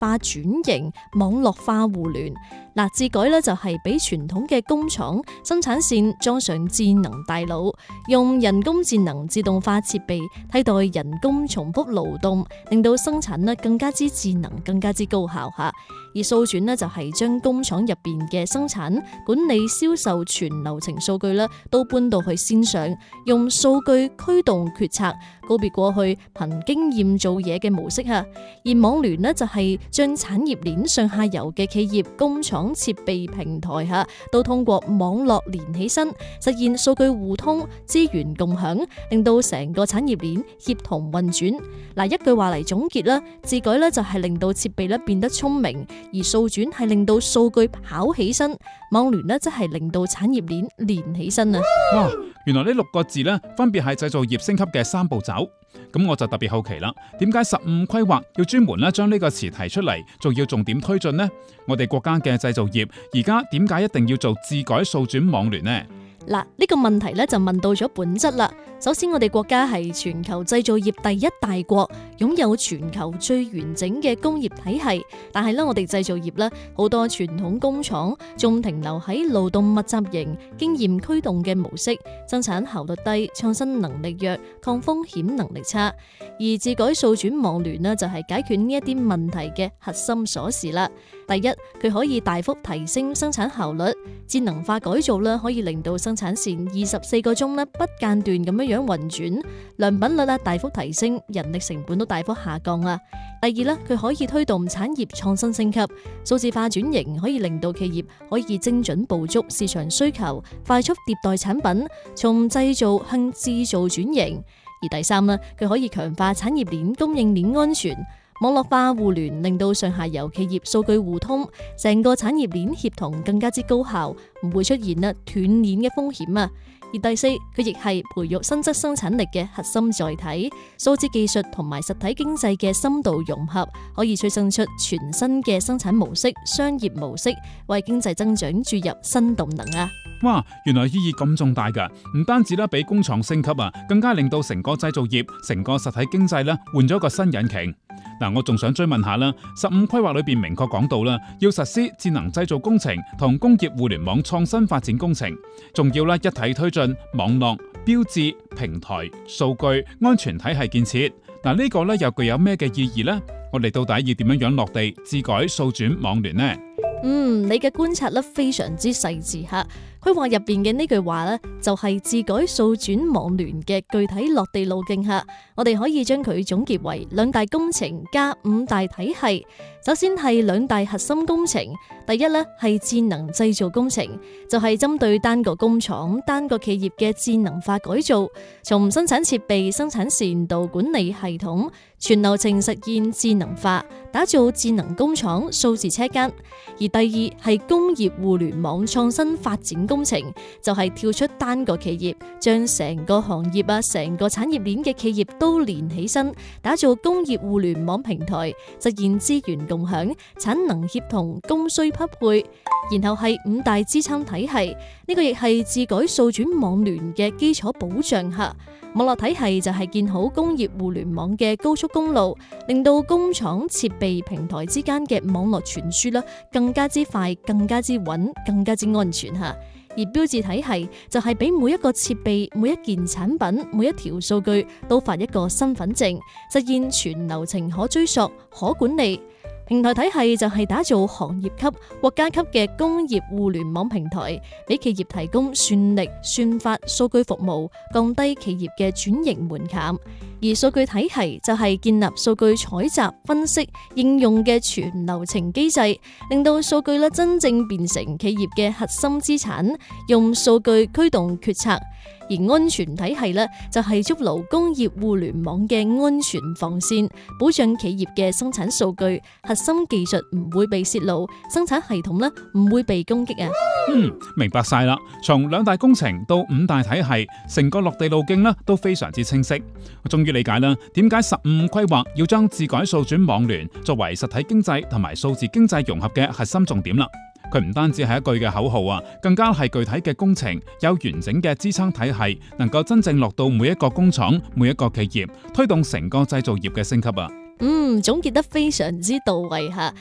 化轉型、網絡化互聯。智改咧就係俾傳統嘅工廠生產線裝上智能大腦，用人工智能自動化設備替代人工重複勞動，令到生產咧更加之智能、更加之高效吓。而數轉呢，就係將工廠入邊嘅生產、管理、銷售全流程數據咧都搬到去線上，用數據驅動決策，告別過去憑經驗做嘢嘅模式吓。而網聯呢，就係將產業鏈上下游嘅企業、工廠、設備平台吓，都通過網絡連起身，實現數據互通、資源共享，令到成個產業鏈協同運轉。一句話嚟總結啦，智改咧就係令到設備咧變得聰明，而數轉係令到數據跑起身，網聯咧則係令到產業鏈連起身啊！ 哇，原來呢6個字咧分別係製造業升級嘅3步驟。咁我就特別好奇啦，點解15規劃要專門咧將呢個詞提出嚟，仲要重點推進呢？我哋國家嘅製造業而家點解一定要做智改數轉網聯呢？ 呢個問題咧就問到咗本質啦。首先，我哋國家係全球製造業第一大國，擁有全球最完整嘅工業體系。但係咧，我哋製造業咧好多傳統工廠仲停留喺勞動密集型、經驗驅動嘅模式，生產效率低、創新能力弱、抗風險能力差。而智改數轉網聯呢，就係解決呢一啲問題嘅核心鎖匙啦。第一，佢可以大幅提升生產效率，智能化改造啦，可以令到生產線24個鐘不間斷咁樣運轉，良品率大幅提升，人力成本都大幅下降啦。第二，佢可以推動產業創新升級，數字化轉型可以令到企業可以精準捕捉市場需求，快速迭代產品，從製造向製造轉型。而第三，佢可以強化產業鏈供應鏈安全，網絡化互聯令到上下游企業數據互通，成個產業鏈協同更加之高效，唔會出現斷鏈嘅風險啊。而第四，佢亦係培育新質生產力嘅核心載體，數字技術同埋實體經濟嘅深度融合，可以催生出全新嘅生產模式、商業模式，為經濟增長注入新動能啊！ 哇，原來意義咁重大噶，唔單止俾工廠升級啊，更加令到成個製造業、成個實體經濟換咗個新引擎。我仲想追問下啦，15規劃裏邊明確講到啦，要實施智能製造工程同工業互聯網創新發展工程，仲要一體推進網絡、標誌、平台、數據、安全體系建設。呢個又具有咩嘅意義呢？我哋到底要點樣落地智改數轉網聯呢？ 你嘅觀察非常之細緻吓。規劃入邊嘅呢句話就係智改數轉網聯嘅具體落地路徑吓。我哋可以將佢總結為2大工程加5大體系。首先係2大核心工程，第一係智能製造工程，就係針對單個工廠、單個企業嘅智能化改造，從生產設備、生產線到管理系統，全流程實現智能化，打造智能工廠、數字車間。而第二係工業互聯網創新發展工程，就係跳出單個企業，將成個行業成個產業鏈嘅企業都連起身，打造工業互聯網平台，實現資源共享、產能協同、供需匹配。然後係5大支撐體系，呢個亦係智改數轉網聯嘅基礎保障下。網絡體系就係建好工業互聯網嘅高速公路，令到工廠設備平台之間嘅網絡傳輸更加之快、更加之穩、更加之安全吓。而標誌體系就係俾每一個設備、每一件產品、每一條數據都發一個身份證，實現全流程可追溯、可管理。平台體系就係打造行業級、國家級嘅工業互聯網平台，俾企業提供算力、算法、數據服務，降低企業嘅轉型門檻。而數據體系就係建立數據採集、分析、應用嘅全流程機制，令到數據真正變成企業嘅核心資產，用數據驅動決策。而安全體系就係築牢工業互聯網嘅安全防線，保障企業嘅生產數據、核心技術唔會被泄露，生產系統唔會被攻擊啊！ 明白晒啦。從2大工程到5大體系，成個落地路徑都非常之清晰。我終於理解啦，點解15規劃要將智改數轉網聯作為實體經濟同埋數字經濟融合嘅核心重點啦。佢唔單止係一句嘅口號啊，更加係具體嘅工程，有完整嘅支撐體系，能夠真正落到每一個工廠、每一個企業，推動成個製造業嘅升級啊！ 總結得非常之到位吓。